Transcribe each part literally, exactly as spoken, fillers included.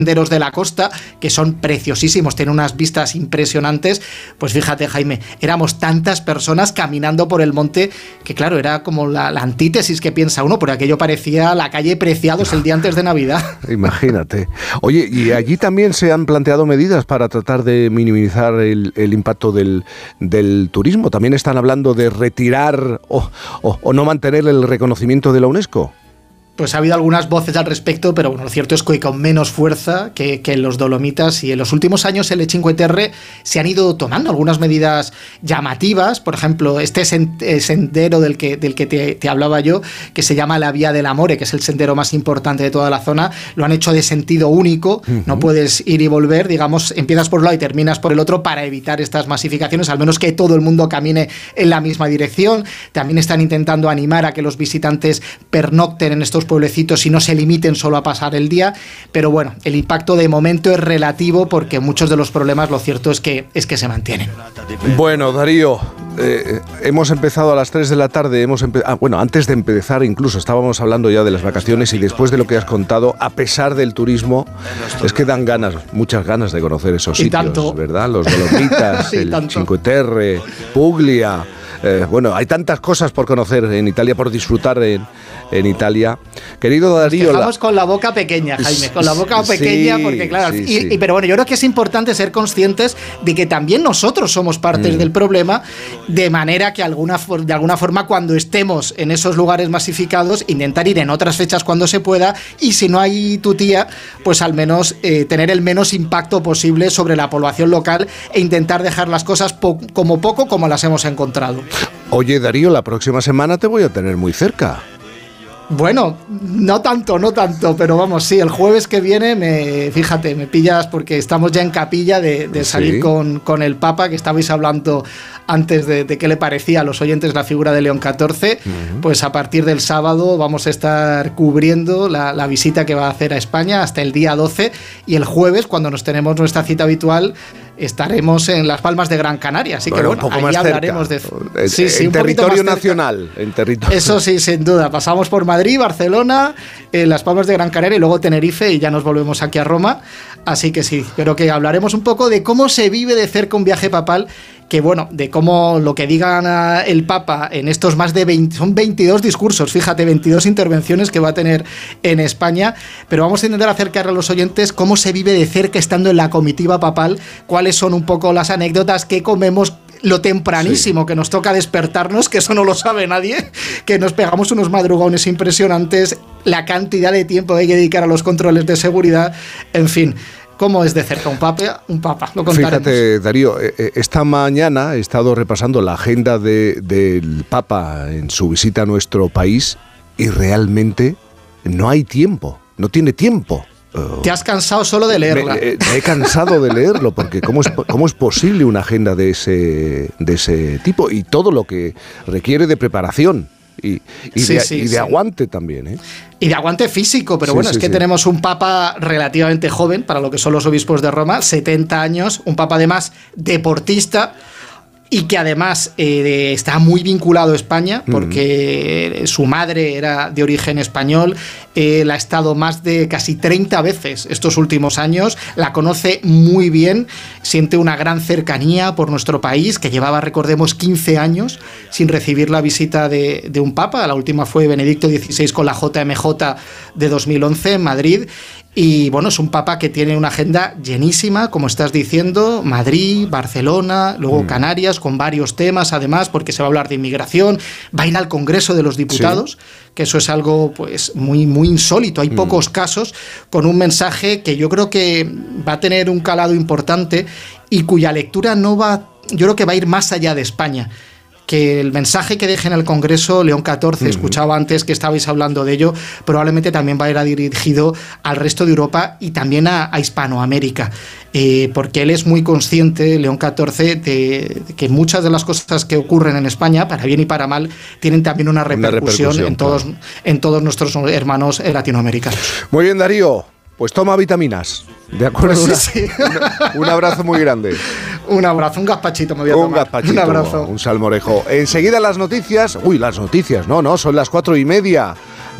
senderos de la costa, que son preciosísimos, tienen unas vistas impresionantes. Pues fíjate, Jaime, éramos tantas personas caminando por el monte que claro, era como la, la antítesis que piensa uno, porque aquello parecía la calle Preciados el día antes de Navidad. Imagínate. Oye, y allí también se han planteado medidas para tratar de minimizar el, el impacto del, del turismo. También están hablando de retirar o, o, o no mantener el reconocimiento de la UNESCO. Pues ha habido algunas voces al respecto, pero bueno, lo cierto es que con menos fuerza que, que en los Dolomitas, y en los últimos años en el Cinque Terre se han ido tomando algunas medidas llamativas. Por ejemplo, este sendero del que, del que te, te hablaba yo, que se llama la Vía del Amore, que es el sendero más importante de toda la zona, lo han hecho de sentido único, uh-huh. No puedes ir y volver, digamos, empiezas por un lado y terminas por el otro para evitar estas masificaciones, al menos que todo el mundo camine en la misma dirección. También están intentando animar a que los visitantes pernocten en estos pueblecitos y no se limiten solo a pasar el día, pero bueno, el impacto de momento es relativo porque muchos de los problemas, lo cierto es que, es que se mantienen. Bueno, Darío, eh, hemos empezado a las tres de la tarde, hemos empe- ah, bueno, antes de empezar incluso estábamos hablando ya de las vacaciones y después de lo que has contado, a pesar del turismo, es que dan ganas, muchas ganas de conocer esos y sitios, tanto. ¿verdad? Los Dolomitas, el tanto. Cinque Terre, Puglia. Eh, bueno, hay tantas cosas por conocer en Italia, por disfrutar en, en Italia. Querido Darío... Estamos la... con la boca pequeña, Jaime, con la boca sí, pequeña, porque claro... Sí, y, sí. Y, pero bueno, yo creo que es importante ser conscientes de que también nosotros somos parte mm. del problema, de manera que alguna, de alguna forma cuando estemos en esos lugares masificados, intentar ir en otras fechas cuando se pueda, y si no hay tu tía, pues al menos eh, tener el menos impacto posible sobre la población local e intentar dejar las cosas po- como poco como las hemos encontrado. Oye, Darío, la próxima semana te voy a tener muy cerca. Bueno, no tanto, no tanto, pero vamos, sí, el jueves que viene, me, fíjate, me pillas porque estamos ya en capilla de, de salir sí. con, con el Papa, que estabais hablando antes de, de qué le parecía a los oyentes la figura de León catorce, uh-huh. Pues a partir del sábado vamos a estar cubriendo la, la visita que va a hacer a España hasta el día doce, y el jueves, cuando nos tenemos nuestra cita habitual, estaremos en Las Palmas de Gran Canaria, así bueno, que bueno, ahí hablaremos cerca. de... En, sí, sí, en territorio nacional. En territorio. Eso sí, sin duda, pasamos por Madrid, Barcelona, eh, Las Palmas de Gran Canaria y luego Tenerife y ya nos volvemos aquí a Roma, así que sí, creo que hablaremos un poco de cómo se vive de cerca un viaje papal, que bueno, de cómo lo que diga el Papa en estos más de veinte, son veintidós discursos, fíjate, veintidós intervenciones que va a tener en España, pero vamos a intentar acercar a los oyentes cómo se vive de cerca estando en la comitiva papal, cuáles son un poco las anécdotas, qué comemos, lo tempranísimo sí. que nos toca despertarnos, que eso no lo sabe nadie, que nos pegamos unos madrugones impresionantes, la cantidad de tiempo que hay que dedicar a los controles de seguridad, en fin. ¿Cómo es de cerca un papa? Un papa, lo contaremos. Fíjate, Darío, esta mañana he estado repasando la agenda de, del Papa en su visita a nuestro país y realmente no hay tiempo, no tiene tiempo. ¿Te has cansado solo de leerla? Me, me he cansado de leerlo, porque ¿cómo es, cómo es posible una agenda de ese, de ese tipo? Y todo lo que requiere de preparación. Y, y, sí, de, sí, y de sí. aguante también, ¿eh? Y de aguante físico, pero sí, bueno, sí, es que sí. tenemos un papa relativamente joven para lo que son los obispos de Roma, setenta años, un papa además deportista y que además eh, está muy vinculado a España porque mm. su madre era de origen español, él ha estado más de casi treinta veces estos últimos años, la conoce muy bien, siente una gran cercanía por nuestro país, que llevaba, recordemos, quince años sin recibir la visita de, de un papa, la última fue Benedicto dieciséis con la J M J de dos mil once en Madrid. Y bueno, es un papa que tiene una agenda llenísima, como estás diciendo, Madrid, Barcelona, luego mm. Canarias, con varios temas además, porque se va a hablar de inmigración, va a ir al Congreso de los Diputados, sí. que eso es algo pues muy, muy insólito, hay mm. pocos casos, con un mensaje que yo creo que va a tener un calado importante y cuya lectura no va, yo creo que va a ir más allá de España. Que el mensaje que deje en el Congreso León catorce, uh-huh. escuchaba antes que estabais hablando de ello, probablemente también va a ir dirigido al resto de Europa y también a, a Hispanoamérica, eh, porque él es muy consciente, León catorce, de, de que muchas de las cosas que ocurren en España, para bien y para mal, tienen también una repercusión, una repercusión en, todos, claro. en todos nuestros hermanos latinoamericanos. Muy bien, Darío. Pues toma vitaminas, ¿de acuerdo? Pues sí, sí. Una, un abrazo muy grande. Un abrazo, un gazpachito me voy a un tomar. Gazpachito, un abrazo. Un salmorejo. Enseguida las noticias. Uy, las noticias, no, no, son las cuatro y media.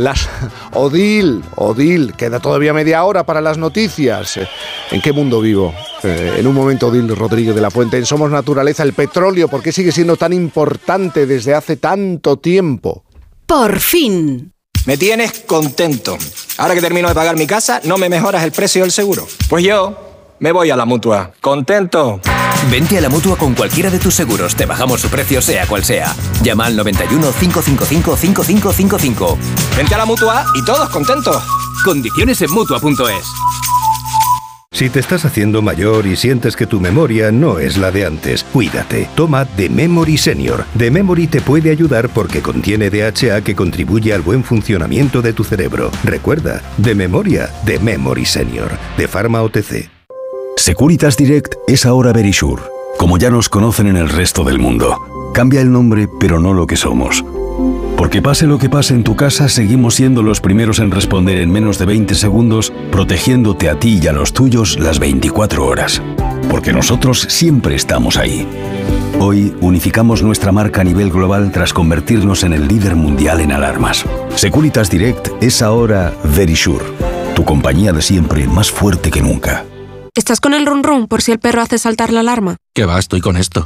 Las Odil, Odil, queda todavía media hora para las noticias. ¿En qué mundo vivo? Eh, en un momento, Odil Rodríguez de la Fuente, en Somos Naturaleza, el petróleo, ¿por qué sigue siendo tan importante desde hace tanto tiempo? ¡Por fin! Me tienes contento. Ahora que termino de pagar mi casa, ¿no me mejoras el precio del seguro? Pues yo me voy a la Mutua. ¿Contento? Vente a la Mutua con cualquiera de tus seguros. Te bajamos su precio sea cual sea. Llama al noventa y uno, cinco cinco cinco, cinco cinco cinco cinco. Vente a la Mutua y todos contentos. Condiciones en Mutua punto es. Si te estás haciendo mayor y sientes que tu memoria no es la de antes, cuídate. Toma The Memory Senior. The Memory te puede ayudar porque contiene D H A que contribuye al buen funcionamiento de tu cerebro. Recuerda, de memoria, The Memory Senior. De Pharma O T C. Securitas Direct es ahora Verisure, como ya nos conocen en el resto del mundo. Cambia el nombre, pero no lo que somos. Porque pase lo que pase en tu casa, seguimos siendo los primeros en responder en menos de veinte segundos, protegiéndote a ti y a los tuyos las veinticuatro horas. Porque nosotros siempre estamos ahí. Hoy unificamos nuestra marca a nivel global tras convertirnos en el líder mundial en alarmas. Securitas Direct es ahora Verisure, tu compañía de siempre más fuerte que nunca. ¿Estás con el run run por si el perro hace saltar la alarma? ¿Qué va? Estoy con esto.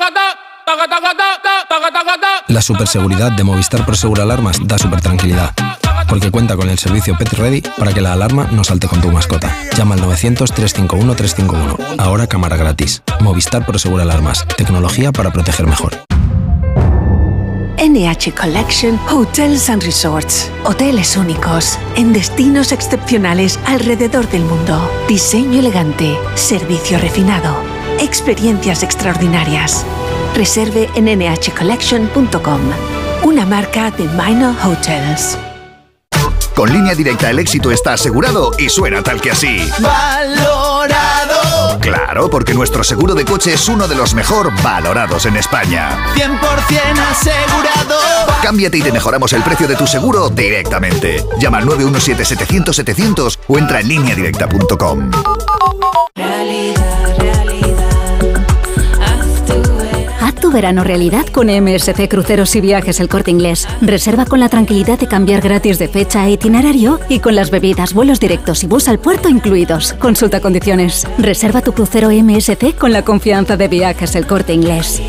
La superseguridad de Movistar Prosegur Alarmas da super tranquilidad, porque cuenta con el servicio Pet Ready para que la alarma no salte con tu mascota. Llama al novecientos, trescientos cincuenta y uno, trescientos cincuenta y uno. Ahora cámara gratis. Movistar Prosegur Alarmas. Tecnología para proteger mejor. N H Collection Hotels and Resorts. Hoteles únicos, en destinos excepcionales alrededor del mundo. Diseño elegante, servicio refinado, experiencias extraordinarias. Reserve en ene hache collection punto com, una marca de Minor Hotels. Con Línea Directa el éxito está asegurado y suena tal que así. ¡Valorado! Claro, porque nuestro seguro de coche es uno de los mejor valorados en España. cien por ciento asegurado. Cámbiate y te mejoramos el precio de tu seguro directamente. Llama al nueve uno siete, setecientos, setecientos o entra en línea directa punto com. Realidad, realidad. Haz tu verano realidad con eme ese ce Cruceros y Viajes El Corte Inglés. Reserva con la tranquilidad de cambiar gratis de fecha e itinerario y con las bebidas, vuelos directos y bus al puerto incluidos. Consulta condiciones. Reserva tu crucero eme ese ce con la confianza de Viajes El Corte Inglés.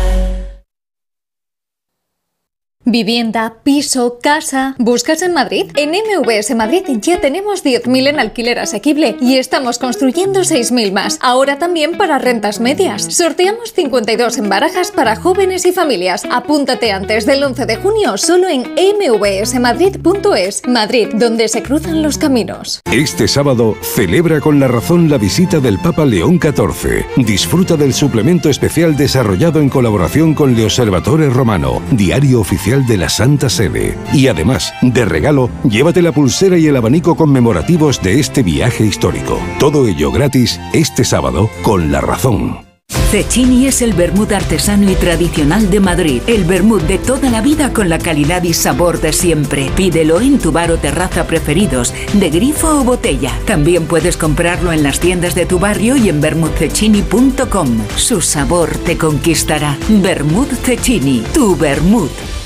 Vivienda, piso, casa... ¿Buscas en Madrid? En eme ve ese Madrid ya tenemos diez mil en alquiler asequible y estamos construyendo seis mil más. Ahora también para rentas medias. Sorteamos cincuenta y dos en barajas para jóvenes y familias. Apúntate antes del once de junio solo en eme ve ese madrid punto es. Madrid, donde se cruzan los caminos. Este sábado celebra con La Razón la visita del Papa León catorce. Disfruta del suplemento especial desarrollado en colaboración con Le Osservatore Romano, diario oficial de la Santa Sede. Y además, de regalo, llévate la pulsera y el abanico conmemorativos de este viaje histórico. Todo ello gratis este sábado con La Razón. Cecchini es el vermut artesano y tradicional de Madrid. El vermut de toda la vida con la calidad y sabor de siempre. Pídelo en tu bar o terraza preferidos, de grifo o botella. También puedes comprarlo en las tiendas de tu barrio y en vermut cecchini punto com. Su sabor te conquistará. Vermut Cecchini, tu vermut.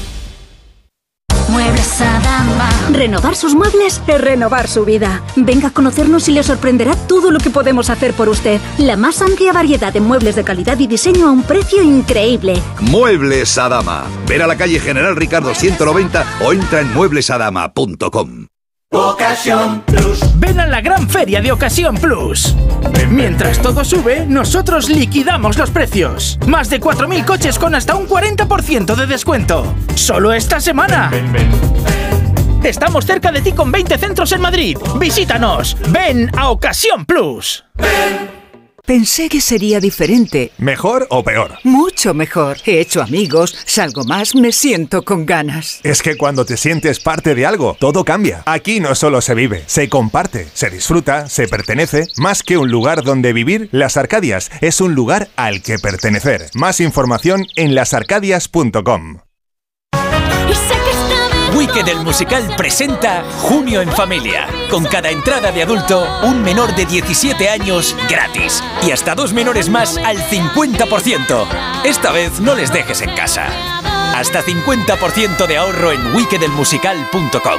Muebles Adama. Renovar sus muebles es renovar su vida. Venga a conocernos y le sorprenderá todo lo que podemos hacer por usted. La más amplia variedad de muebles de calidad y diseño a un precio increíble. Muebles Adama. Ven a la calle General Ricardo ciento noventa o entra en muebles adama punto com. Ocasión Plus. Ven a la gran feria de Ocasión Plus. Mientras todo sube, nosotros liquidamos los precios. Más de cuatro mil coches con hasta un cuarenta por ciento de descuento. Solo esta semana. Ven, ven, ven. Estamos cerca de ti con veinte centros en Madrid. Visítanos. Ven a Ocasión Plus. Ven. Pensé que sería diferente. ¿Mejor o peor? Mucho mejor. He hecho amigos, salgo más, me siento con ganas. Es que cuando te sientes parte de algo, todo cambia. Aquí no solo se vive, se comparte, se disfruta, se pertenece. Más que un lugar donde vivir, Las Arcadias es un lugar al que pertenecer. Más información en las arcadias punto com. Wicked el musical presenta Junio en Familia. Con cada entrada de adulto, un menor de diecisiete años gratis. Y hasta dos menores más al cincuenta por ciento. Esta vez no les dejes en casa. Hasta cincuenta por ciento de ahorro en wicked el musical punto com.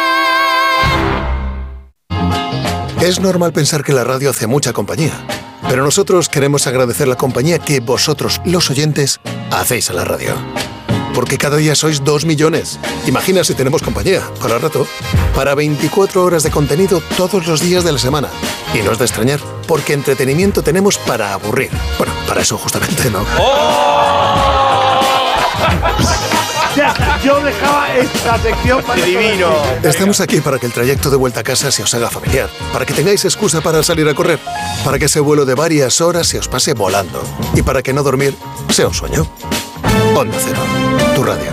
Es normal pensar que la radio hace mucha compañía, pero nosotros queremos agradecer la compañía que vosotros, los oyentes, hacéis a la radio. Porque cada día sois dos millones. Imagina si tenemos compañía, para rato, para veinticuatro horas de contenido todos los días de la semana. Y no es de extrañar, porque entretenimiento tenemos para aburrir. Bueno, para eso justamente no. ¡Oh! Ya, yo dejaba esta sección para divino. Estamos aquí para que el trayecto de vuelta a casa se os haga familiar, para que tengáis excusa para salir a correr, para que ese vuelo de varias horas se os pase volando y para que no dormir sea un sueño. Onda Cero, tu radio.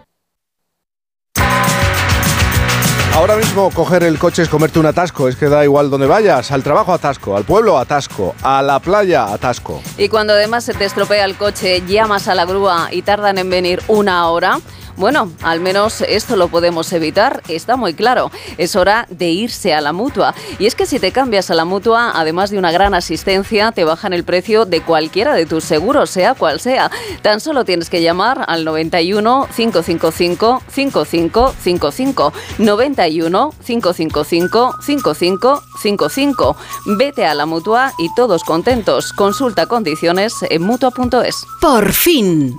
Ahora mismo coger el coche es comerte un atasco, es que da igual donde vayas, al trabajo atasco, al pueblo atasco, a la playa atasco. Y cuando además se te estropea el coche, llamas a la grúa y tardan en venir una hora. Bueno, al menos esto lo podemos evitar, está muy claro. Es hora de irse a la Mutua. Y es que si te cambias a la Mutua, además de una gran asistencia, te bajan el precio de cualquiera de tus seguros, sea cual sea. Tan solo tienes que llamar al noventa y uno, cinco cinco cinco, cinco cinco cinco cinco. noventa y uno, cinco cinco cinco, cinco cinco cinco cinco. Vete a la Mutua y todos contentos. Consulta condiciones en mutua punto es. Por fin.